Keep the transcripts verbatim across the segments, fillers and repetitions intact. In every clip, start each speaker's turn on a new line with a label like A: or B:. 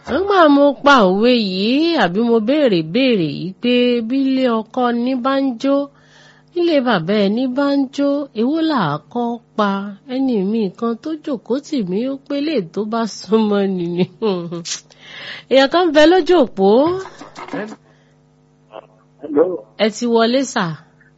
A: nígbà mo pa òwe yìí àbí mo béèrè béèrè yìí pé bílé ọkọ ní bá ń jó nílé bàbá ẹ ní bá ń jó èwo là á kọ́ pa ẹni mi kan tó jókòó tì mí ó pé lè tó bá súnmọ́ nìyí èèyàn kan bẹ lójú òpó ẹ ti wọlé sà.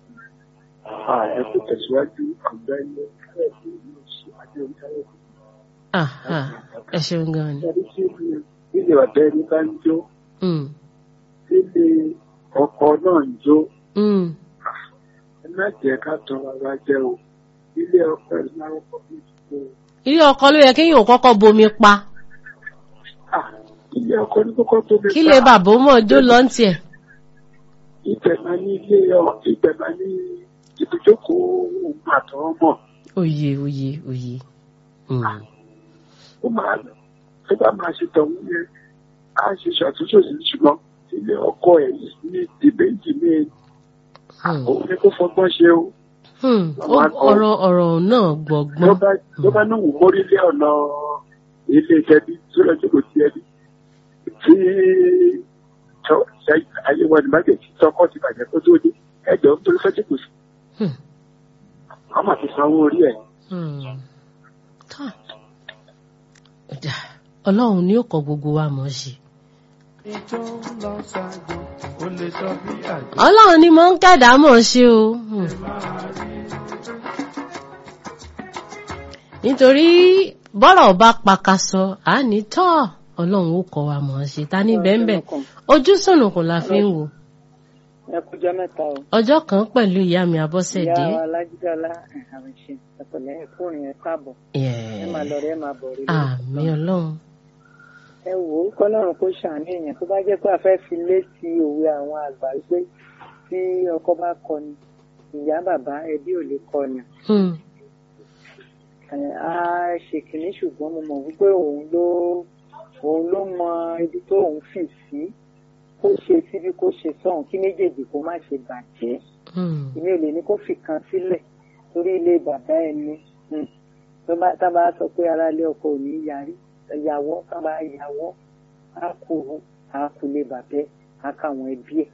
B: ẹ kò tẹ̀síwájú ọ̀gbẹ́ni ẹ̀ẹ́dì yóò ṣe àjọ ìdáyẹ̀.
A: ẹ ṣeun gan ni.
B: ilé ọ̀dẹ́ ní bá ń jó ilé ọkọ náà ń jó ẹ má jẹ́ ká tọrọ ara jẹ o ilé ọkọ ẹ̀ máa ń kọ́ bí ìdúró.
A: ilé ọkọ ló yẹ kéèyàn kọ́kọ́ bomi pa.
B: ilé ọkọ ní kọ́kọ́ bomi pa.
A: kí lè bàbá mọ̀ jó lọ́ntì ẹ̀.
B: ibẹ̀ máa ní ilé ọ ibẹ̀ máa ní ibùjókòó òun àtọwọ́ mọ̀.
A: òye òye òye.
B: ó máa tó bá máa ṣe tọ̀hún yẹn á ṣe ṣàtúnṣe sí ṣùgbọ́n ilé ọkọ ẹ̀ ní dìbẹ́ǹtì ní òun ni kó fọgbọ́n ṣe o.
A: ọ̀rọ̀ ọ̀rọ̀ náà gbọ̀ngbọ́n.
B: ló bá náà wò mórí lé ọ̀nà ilé ìjẹbi tó lọ jókòó sí ẹbí tí ayé wọn ni májèjì tọkọ ti bàjẹ́ kó tó dé ẹjọ́ tó ló fẹ́ jókòó sí. wọ́n máa ti sanwó orí ẹ̀.
A: ọlọ́run ni ó kọ gbogbo wa mọ̀ ṣe. ọlọ́run ni mo ń kẹ́dàá mọ̀ ṣe o. nítorí bọ́rọ̀ bá pakasọ à ní tọ́ ọlọ́run ó kọ wa mọ̀ ṣe ta ní bẹ́ẹ̀nbẹ́ ojú sùnùkùn la fi ń wò.
C: ẹ kújọ mẹ́ta o.
A: ọjọ́ kan pẹ̀lú ìyá mi Abọ́sẹ̀dé.
C: ìyá wa Alájídọ́lá àwọn ìṣe ẹ̀pẹ̀lẹ́ ẹ̀kúrin ẹ̀ káàbọ̀. ẹ máa lọ rẹ ẹ máa bọ̀ rí.
A: àmì ọlọ́run.
C: ẹ wò ó kọ́lọ́run kó ṣàánú èèyàn tó bá jẹ́ pé a fẹ́ fi létí òwe àwọn àgbà pé tí ọkọ bá kọ ni ìyá bàbá ẹbí ò lè kọ ni. a ṣe kìíní ṣùgbọ́n mo mọ̀ wípé òun ló òun ló mọ ibi tó òun fì sí kó ṣe síbi kó ṣe sọ́hùn kí méjèèjì kó má ṣe bàjẹ́. ìní ò lè ní kó fi kan sílẹ̀ torí ilé bàbá ẹni tó bá tá bá sọ pé aráalé ọkọ ò ní yarí ìyàwó kábà ìyàwó á kú á kú lé bàbẹ́ á káwọn ẹbí ẹ̀.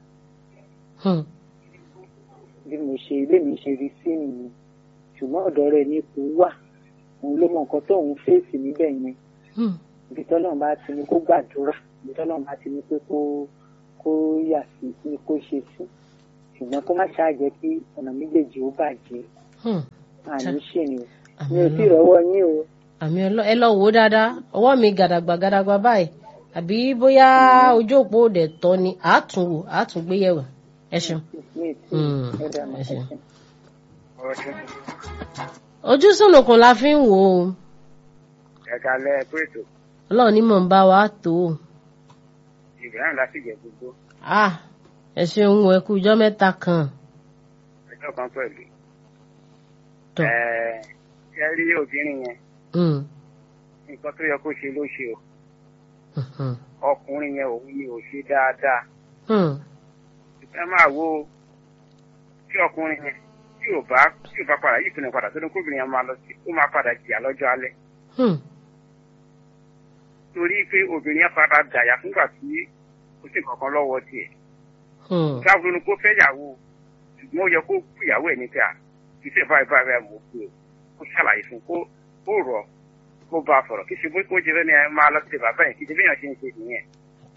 C: bí mo ṣe ilé mi ṣe rí sí nìyẹn ṣùgbọ́n ọ̀dọ̀ rẹ̀ ní ipò wà òun ló mọ nǹkan tó òun fèsì níbẹ̀ yẹn ibi tọ́lọ́run bá ti ní kó gbàdúrà ibi tọ́lọ́run bá ti ní pé kó kó yà sí ní kó ṣe sí ṣùgbọ́n kó má ṣáà jẹ́ kí ọ̀nà méjèèjì ó bàjẹ́ àní ṣe ni mi ò sì rọ́wọ́ yín o.
A: àmì ẹ lọ wò ó dáadáa ọwọ́ mi gàdàgbà gàdàgbà báyìí àbí bóyá ojú òpó òdẹ tọ́ ni àátúnwò àátúngbéyẹ̀wò ẹ ṣeun. ẹ ṣeun. ojú sùnùkùn la fi ń wò ó.
D: ẹ̀ka lẹ ẹ̀kú ètò.
A: ọlọ́run ní mò ń bá wa tó o.
D: ìbẹ̀rẹ̀ láti jẹ gbogbo.
A: ẹ ṣeun ẹ kú ọjọ́ mẹ́ta kan.
D: ọjọ́ kan pẹ̀lú. ẹ rí obìnrin yẹn. nǹkan tó yẹ kó ṣe ló ṣe o. ọkùnrin yẹn òun ni ò ṣe dáadáa. ẹ máa wo tí ọkùnrin yẹn tí ò bá tí ò bá padà yìí pinnu padà tó ní kóbìnrin yẹn máa lọ sí ó máa padà jìyà lọ́jọ́ alẹ́. torí pé obìnrin yẹn padà dàyà fúngbà tí ó sì kankan lọ́wọ́ tiẹ̀. káwọn ní kó fẹ́ yàwó ṣùgbọ́n ó yẹ kó kú ìyàwó ẹ̀ ní pé à ìfẹ́ báyìí báyìí báyìí mọ̀ pé kó ṣàlàyé fún kó kó rọ̀ kó bá a sọ̀rọ̀ kí ṣe kó jẹ́ fẹ́ni ẹ máa lọ sí bàbá yẹn kí ṣe fẹ́yàn ṣe ń ṣe nìyẹn.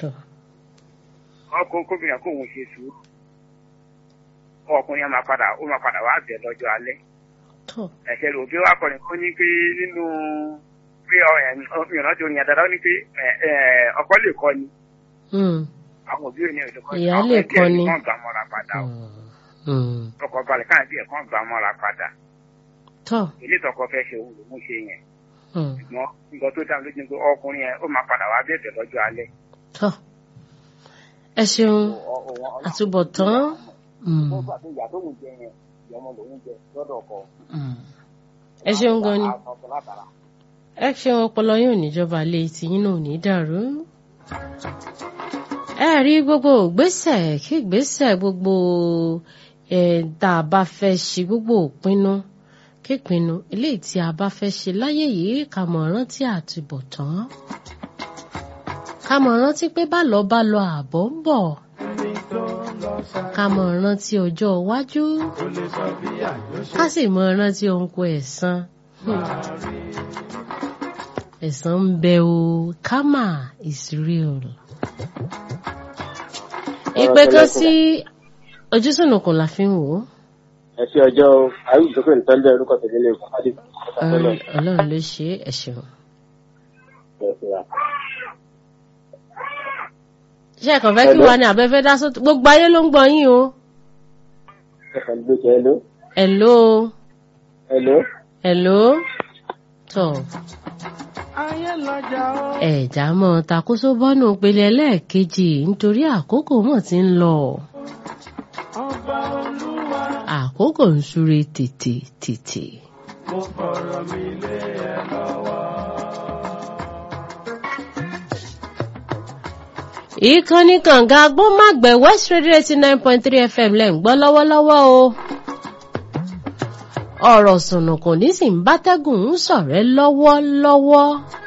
D: ọkọ kóbìnrin kó òun ṣe sùúrù ọkùnrin yẹn máa padà ó máa padà wá bẹ̀ lọ́jọ́ alẹ́. ẹ̀ṣẹ̀ lòdì wa kọrin kó ní pé nínú pé ìrántí orin àdàdà ó ní pé ọkọ lè kọ́ ni. àwọn òbí ò ní ìlú kọ́ ni àwọn ẹbí ẹ̀ kàn gbà mọ́ra padà o. ọkọ balẹ̀ káàdì ẹ̀ kàn gbà mọ́ra padà. ilé ìtọ́kọ fẹ́ ṣe òun lòún ṣe yẹn. ṣùgbọ́n nǹkan tó dáa lójú ni pé ọkùnrin yẹn ó máa padà wá bẹ̀bẹ̀ lọ́jọ́ alẹ́.
A: ẹ ṣeun àtúbọ̀tán. ẹ ṣeun gan ni ẹ ṣeun ọpọlọ yóò níjọba lé tìyín náà ní dàrú. ẹ rí gbogbo ìgbésẹ̀ kí ìgbésẹ̀ gbogbo tá a bá fẹ́ ṣe gbogbo ìpinnu kí ìpinnu eléyìí tí a bá fẹ́ ṣe láyé yìí ká mọ̀ rántí àtúbọ̀tán. ká mọ̀ rántí pé bá lọ bá lọ àbọ̀ ń bọ̀ ká mọ̀ rántí ọjọ́ iwájú ká sì mọ̀ rántí ohunkó ẹ̀san ẹ̀san ń bẹ o karma is real. ìpè kan sí ojúsùnùkùn la fi ń wò ó.
E: ẹ ṣe ọjọ́ ayé ìjókòó nìkan lé orúkọ tèmi lè fún adé.
A: ọlọ́run ló ṣe é ṣeun. ṣé ẹ̀kan fẹ́ kí wà ní abẹ́fẹ́ dá sóto gbogbo ayé ló ń gbọ́ yín o.
E: hello.
A: hello.
E: hello.
A: hello. tọ́ ẹ̀já mọ́ takoso bọ́nù pele ẹlẹ́ẹ̀kejì nítorí àkókò mọ̀ ti ń lọ. àkókò ń súré tètè tètè.
F: mo fọ̀rọ̀ mi lé ẹ lọ́wọ́.
A: ìkànnì kànga agbómágbẹ̀ West Radio eighty nine point three F M lẹ́ ń gbọ́ lọ́wọ́lọ́wọ́ o. ọ̀rọ̀ sùnùkùn ní sì ń bátẹ́gùn ń sọ̀rẹ́ lọ́wọ́lọ́wọ́.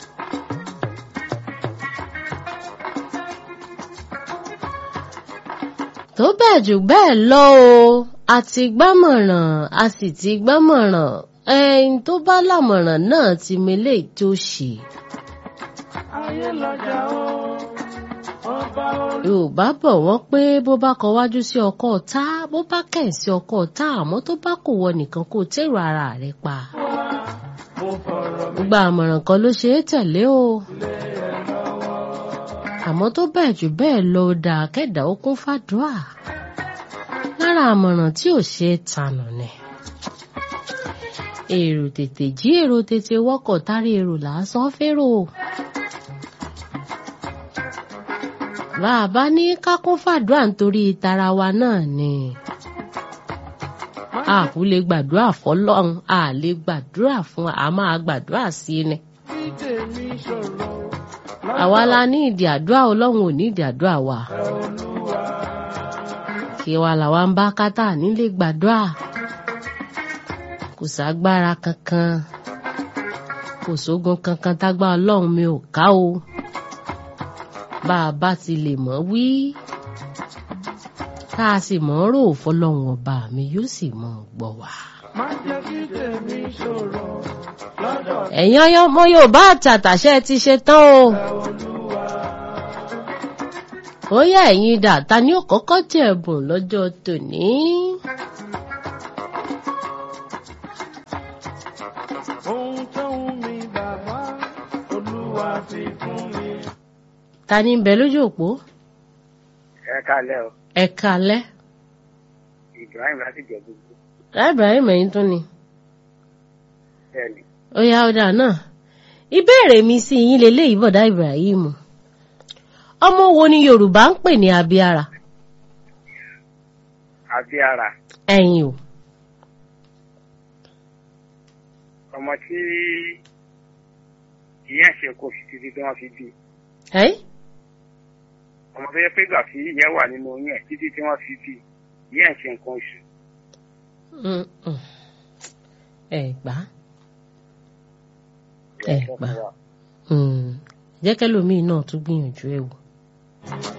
A: tó bẹ́ẹ̀ jù bẹ́ẹ̀ lọ o a ti gbámọ̀ràn a sì ti gbámọ̀ràn ẹni tó bá lámọ̀ràn náà ti mele tó ṣe.
F: ayé lọ́jà o ọba olú.
A: Yorùbá bọ̀ wọ́n pé bó bá kọ wájú sí ọkọ ọ̀tá bó bá kẹ̀yìn sí ọkọ ọ̀tá àmọ́ tó bá kò wọ nìkan kó tẹ̀rù ara rẹ̀ pa. gba àmọ̀ràn kan ló ṣe é tẹ̀lé o. àmọ́ tó bẹ́ẹ̀ jù bẹ́ẹ̀ lọ dà kẹ́dà ó kún fàdúrà. lára àmọ̀ràn tí ò ṣe é tanù ni. èrò tètè jí èrò tètè wọ́kọ̀ tárí èrò làásán fẹ́rò. bá a bá ní ká kún fàdúrà nítorí tara wa náà ni. a kò lè gbàdúrà fọ́lọ́run a lè gbàdúrà fún a máa gbàdúrà sí ni. àwa la ní ìdí àdúrà Ọlọ́run ò ní ìdí àdúrà wa. kí wa làwa ń bá kátà nílé gbàdúrà. kò ságbára kankan kò sógun kankan tágbá Ọlọ́run mi ò ká o. bá a bá ti lè mọ̀ wí tá a sì mọ̀ rò fọlọ́run ọba mi yóò sì mọ̀ gbọ́ wá.
F: má jẹ́ kí tèmi ṣòro lọ́dọ̀.
A: ẹ̀yin ọmọ Yorùbá àtàtàṣe ti ṣe tán o. ó yá ẹ̀yin dà ta ni ó kọ́kọ́ jẹ ẹ̀bùn lọ́jọ́ tòní.
F: ohun tó ń mi bàbá Olúwa fi fún mi.
A: ta ni ń bẹ lójú òpó.
D: ẹ kálẹ́ o.
A: ẹ kálẹ́.
D: Ibrahim láti jẹ gbogbo.
A: Ibrahim ẹ̀yin tún ni.
D: bẹ́ẹ̀ni.
A: ó yá ọ̀dà náà ìbéèrè mi sí yín leléyìí bọ̀dá Ibrahim ọmọ wo ni Yorùbá ń pè ní abíára.
D: abíára.
A: ẹ̀yin o.
D: ọmọ tí ìyá ẹ̀ ṣe kó fi títí tí wọ́n fi bí.
A: ẹ́
D: ọmọ tó yẹ pé gbà tí ìyá wà nínú oyún ẹ̀ títí tí wọ́n fi bí ìyá ẹ̀ ṣe nǹkan oṣù.
A: ẹ gbà ẹ gbà jẹ́ kẹ́lòmíì náà tún gbìyànjú ẹ̀ wò.